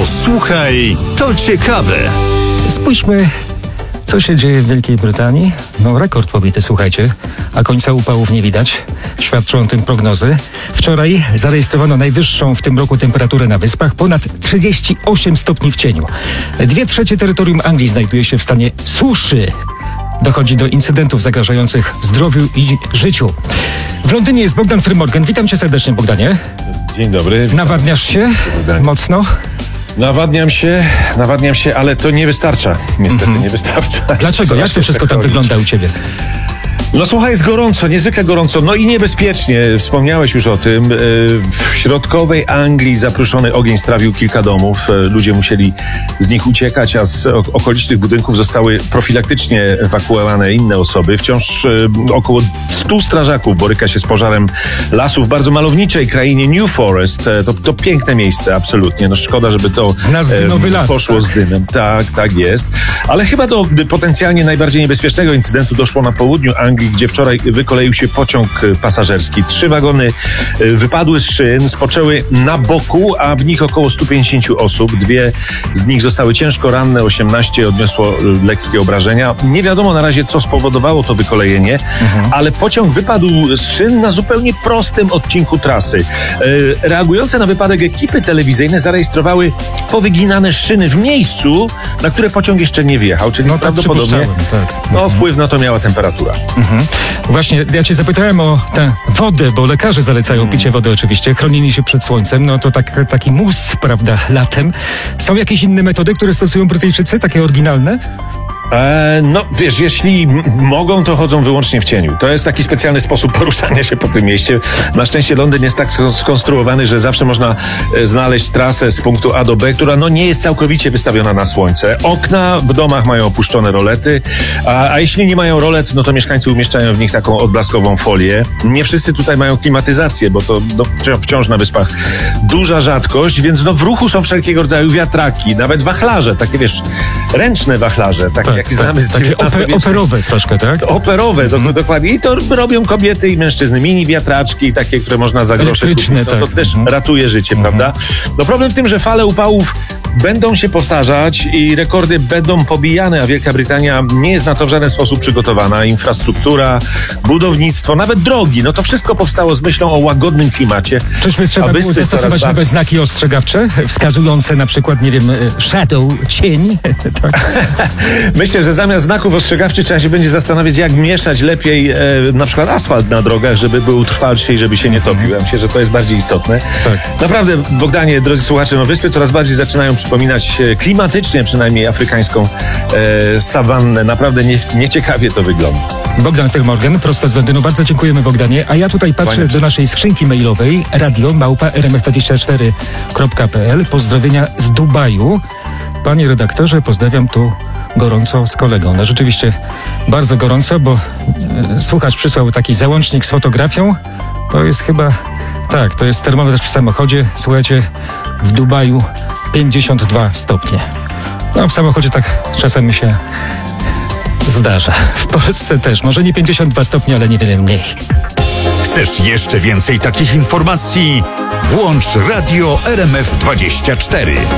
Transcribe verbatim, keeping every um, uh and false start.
Posłuchaj, to ciekawe. Spójrzmy, co się dzieje w Wielkiej Brytanii. No, rekord pobity, słuchajcie, a końca upałów nie widać. Świadczą o tym prognozy. Wczoraj zarejestrowano najwyższą w tym roku temperaturę na Wyspach, ponad trzydzieści osiem stopni w cieniu. Dwie trzecie terytorium Anglii znajduje się w stanie suszy. Dochodzi do incydentów zagrażających zdrowiu i życiu. W Londynie jest Bogdan Frymorgan. Witam cię serdecznie, Bogdanie. Dzień dobry. Nawadniasz się mocno? Nawadniam się, nawadniam się, ale to nie wystarcza. Niestety mm-hmm. nie wystarcza. Dlaczego? Trzeba Jak to wszystko tam chodzić. wygląda u ciebie? No słuchaj, jest gorąco, niezwykle gorąco, no i niebezpiecznie. Wspomniałeś już o tym. W środkowej Anglii zapruszony ogień strawił kilka domów. Ludzie musieli z nich uciekać, a z okolicznych budynków zostały profilaktycznie ewakuowane inne osoby. Wciąż około stu strażaków boryka się z pożarem lasów w bardzo malowniczej krainie New Forest. To, to piękne miejsce, absolutnie. No szkoda, żeby to z nazwy Nowy Las, poszło tak? z dymem. Tak, tak jest. Ale chyba do potencjalnie najbardziej niebezpiecznego incydentu doszło na południu Anglii, gdzie wczoraj wykoleił się pociąg pasażerski. Trzy wagony wypadły z szyn, spoczęły na boku, a w nich około stu pięćdziesięciu osób. Dwie z nich zostały ciężko ranne, osiemnaście odniosło lekkie obrażenia. Nie wiadomo na razie, co spowodowało to wykolejenie, mhm. ale pociąg wypadł z szyn na zupełnie prostym odcinku trasy. Reagujące na wypadek ekipy telewizyjne zarejestrowały powyginane szyny w miejscu, na które pociąg jeszcze nie wjechał, czyli no, prawdopodobnie tak. no, wpływ na to miała temperatura. Mhm. Właśnie, ja cię zapytałem o tę wodę, bo lekarze zalecają hmm. picie wody oczywiście, chronienie się przed słońcem, no to tak, taki mus, prawda, latem. Są jakieś inne metody, które stosują Brytyjczycy, takie oryginalne? E, no wiesz, jeśli m- mogą, to chodzą wyłącznie w cieniu. To jest taki specjalny sposób poruszania się po tym mieście. Na szczęście Londyn jest tak skonstruowany, że zawsze można e, znaleźć trasę z punktu A do B, która no nie jest całkowicie wystawiona na słońce. Okna w domach mają opuszczone rolety, a, a jeśli nie mają rolet, no to mieszkańcy umieszczają w nich taką odblaskową folię. Nie wszyscy tutaj mają klimatyzację, bo to no, wciąż na Wyspach duża rzadkość, więc no w ruchu są wszelkiego rodzaju wiatraki, nawet wachlarze, takie wiesz, ręczne wachlarze, takie Tak, jak znamy z takie oper, operowe troszkę, tak? Operowe, mhm. do, dokładnie. I to robią kobiety i mężczyzny. Mini wiatraczki, takie, które można za grosze kupić. No, tak. to też mhm. ratuje życie, mhm. prawda? No problem w tym, że fale upałów będą się powtarzać i rekordy będą pobijane, a Wielka Brytania nie jest na to w żaden sposób przygotowana. Infrastruktura, budownictwo, nawet drogi, no to wszystko powstało z myślą o łagodnym klimacie. Czyżby trzeba było zastosować nowe bardziej... znaki ostrzegawcze, wskazujące na przykład, nie wiem, shadow, cień? Tak. Myślę, że zamiast znaków ostrzegawczych trzeba się będzie zastanawiać, jak mieszać lepiej e, na przykład asfalt na drogach, żeby był trwalszy i żeby się nie topił. Ja myślę, że to jest bardziej istotne. Tak. Naprawdę, Bogdanie, drodzy słuchacze, no wyspy coraz bardziej zaczynają przypominać e, klimatycznie przynajmniej afrykańską e, sawannę. Naprawdę nie, nieciekawie to wygląda. Bogdan Frymorgan, prosto z Londynu. Bardzo dziękujemy, Bogdanie. A ja tutaj patrzę Panie do naszej skrzynki mailowej radio małpa r m f dwadzieścia cztery kropka p l. Pozdrowienia z Dubaju. Panie redaktorze, pozdrawiam tu gorąco z kolegą. No rzeczywiście bardzo gorąco, bo e, słuchacz przysłał taki załącznik z fotografią. To jest chyba, tak, to jest termometr w samochodzie. Słuchajcie, w Dubaju pięćdziesiąt dwa stopnie. No w samochodzie tak czasem mi się zdarza. W Polsce też. Może nie pięćdziesiąt dwa stopnie, ale niewiele mniej. Chcesz jeszcze więcej takich informacji? Włącz Radio R M F dwadzieścia cztery.